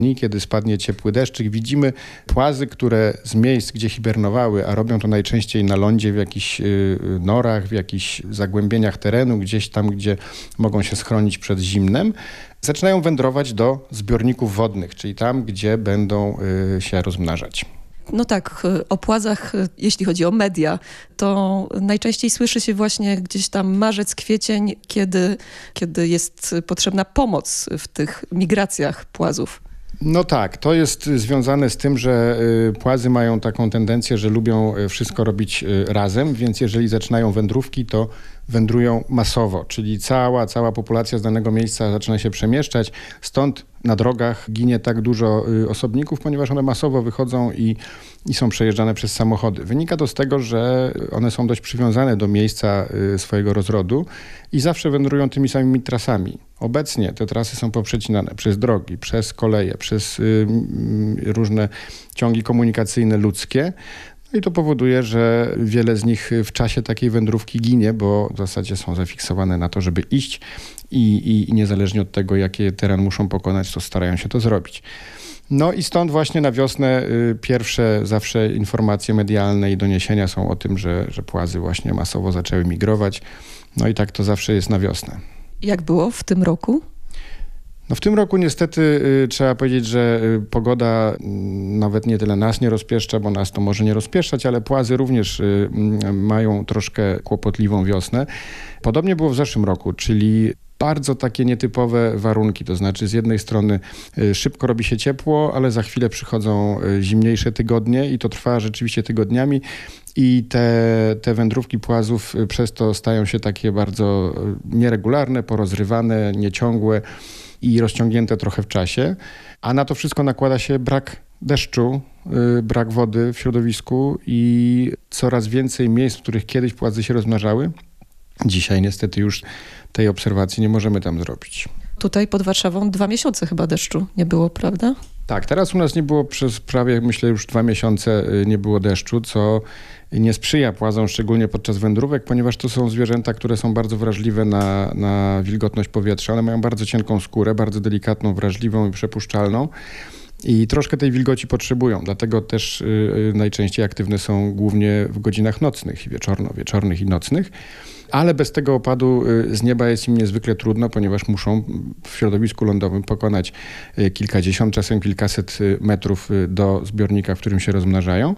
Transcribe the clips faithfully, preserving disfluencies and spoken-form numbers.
Kiedy spadnie ciepły deszczyk, widzimy płazy, które z miejsc, gdzie hibernowały, a robią to najczęściej na lądzie, w jakichś norach, w jakichś zagłębieniach terenu, gdzieś tam, gdzie mogą się schronić przed zimnem, zaczynają wędrować do zbiorników wodnych, czyli tam, gdzie będą się rozmnażać. No tak, o płazach, jeśli chodzi o media, to najczęściej słyszy się właśnie gdzieś tam marzec, kwiecień, kiedy, kiedy jest potrzebna pomoc w tych migracjach płazów. No tak, to jest związane z tym, że płazy mają taką tendencję, że lubią wszystko robić razem, więc jeżeli zaczynają wędrówki, to wędrują masowo, czyli cała, cała populacja z danego miejsca zaczyna się przemieszczać. Stąd na drogach ginie tak dużo osobników, ponieważ one masowo wychodzą i, i są przejeżdżane przez samochody. Wynika to z tego, że one są dość przywiązane do miejsca swojego rozrodu i zawsze wędrują tymi samymi trasami. Obecnie te trasy są poprzecinane przez drogi, przez koleje, przez y, y, różne ciągi komunikacyjne ludzkie. No i to powoduje, że wiele z nich w czasie takiej wędrówki ginie, bo w zasadzie są zafiksowane na to, żeby iść i, i, i niezależnie od tego, jaki teren muszą pokonać, to starają się to zrobić. No i stąd właśnie na wiosnę y, pierwsze zawsze informacje medialne i doniesienia są o tym, że, że płazy właśnie masowo zaczęły migrować. No i tak to zawsze jest na wiosnę. Jak było w tym roku? No w tym roku niestety y, trzeba powiedzieć, że y, pogoda y, nawet nie tyle nas nie rozpieszcza, bo nas to może nie rozpieszczać, ale płazy również y, y, mają troszkę kłopotliwą wiosnę. Podobnie było w zeszłym roku, czyli bardzo takie nietypowe warunki, to znaczy z jednej strony y, szybko robi się ciepło, ale za chwilę przychodzą y, zimniejsze tygodnie i to trwa rzeczywiście tygodniami. I te, te wędrówki płazów y, przez to stają się takie bardzo y, nieregularne, porozrywane, nieciągłe i rozciągnięte trochę w czasie, a na to wszystko nakłada się brak deszczu, yy, brak wody w środowisku i coraz więcej miejsc, w których kiedyś płazy się rozmnażały. Dzisiaj niestety już tej obserwacji nie możemy tam zrobić. Tutaj pod Warszawą dwa miesiące chyba deszczu nie było, prawda? Tak, teraz u nas nie było przez prawie, myślę, już dwa miesiące nie było deszczu, co nie sprzyja płazom, szczególnie podczas wędrówek, ponieważ to są zwierzęta, które są bardzo wrażliwe na, na wilgotność powietrza. One mają bardzo cienką skórę, bardzo delikatną, wrażliwą i przepuszczalną. I troszkę tej wilgoci potrzebują, dlatego też y, najczęściej aktywne są głównie w godzinach nocnych, wieczorno, wieczornych i nocnych. Ale bez tego opadu y, z nieba jest im niezwykle trudno, ponieważ muszą w środowisku lądowym pokonać y, kilkadziesiąt, czasem kilkaset y, metrów y, do zbiornika, w którym się rozmnażają.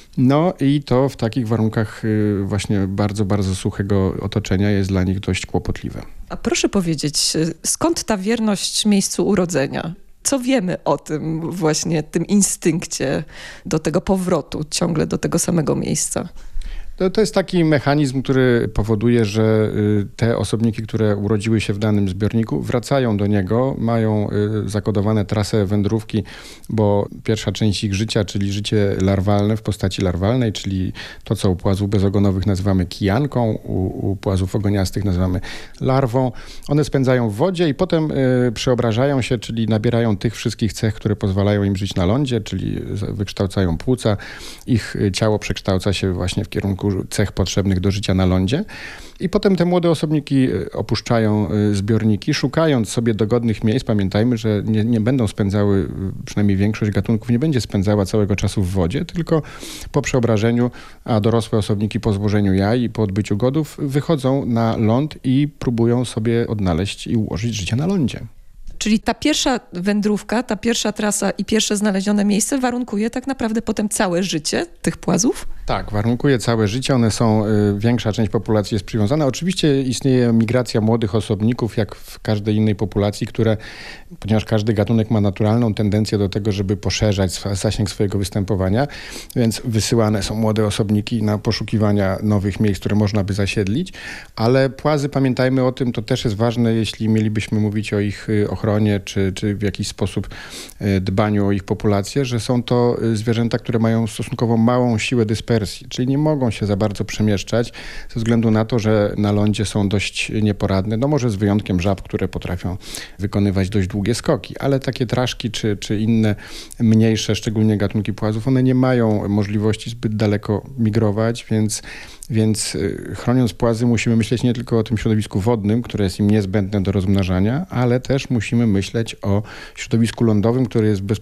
No i to w takich warunkach y, właśnie bardzo, bardzo suchego otoczenia jest dla nich dość kłopotliwe. A proszę powiedzieć, skąd ta wierność miejscu urodzenia? Co wiemy o tym właśnie, tym instynkcie do tego powrotu ciągle do tego samego miejsca? To, to jest taki mechanizm, który powoduje, że te osobniki, które urodziły się w danym zbiorniku, wracają do niego, mają zakodowane trasę wędrówki, bo pierwsza część ich życia, czyli życie larwalne w postaci larwalnej, czyli to, co u płazów bezogonowych nazywamy kijanką, u, u płazów ogoniastych nazywamy larwą. One spędzają w wodzie i potem y, przeobrażają się, czyli nabierają tych wszystkich cech, które pozwalają im żyć na lądzie, czyli wykształcają płuca. Ich ciało przekształca się właśnie w kierunku cech potrzebnych do życia na lądzie. I potem te młode osobniki opuszczają zbiorniki, szukając sobie dogodnych miejsc. Pamiętajmy, że nie, nie będą spędzały, przynajmniej większość gatunków nie będzie spędzała całego czasu w wodzie, tylko po przeobrażeniu, a dorosłe osobniki po złożeniu jaj i po odbyciu godów wychodzą na ląd i próbują sobie odnaleźć i ułożyć życie na lądzie. Czyli ta pierwsza wędrówka, ta pierwsza trasa i pierwsze znalezione miejsce warunkuje tak naprawdę potem całe życie tych płazów? Tak, warunkuje całe życie. One są, y, większa część populacji jest przywiązana. Oczywiście istnieje migracja młodych osobników, jak w każdej innej populacji, które, ponieważ każdy gatunek ma naturalną tendencję do tego, żeby poszerzać sw- zasięg swojego występowania, więc wysyłane są młode osobniki na poszukiwania nowych miejsc, które można by zasiedlić, ale płazy, pamiętajmy o tym, to też jest ważne, jeśli mielibyśmy mówić o ich y, ochronie, czy, czy w jakiś sposób y, dbaniu o ich populację, że są to y, zwierzęta, które mają stosunkowo małą siłę dyspersji, dyspersji, czyli nie mogą się za bardzo przemieszczać ze względu na to, że na lądzie są dość nieporadne, no może z wyjątkiem żab, które potrafią wykonywać dość długie skoki, ale takie traszki czy, czy inne mniejsze, szczególnie gatunki płazów, one nie mają możliwości zbyt daleko migrować, więc Więc chroniąc płazy musimy myśleć nie tylko o tym środowisku wodnym, które jest im niezbędne do rozmnażania, ale też musimy myśleć o środowisku lądowym, które jest bez